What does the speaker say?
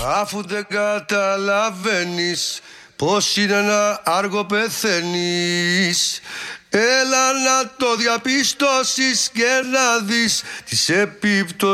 Αφού δεν καταλαβαίνεις πως είναι ένα άργο πεθαίνεις, έλα να το διαπιστώσεις και να δεις τις επιπτώσεις.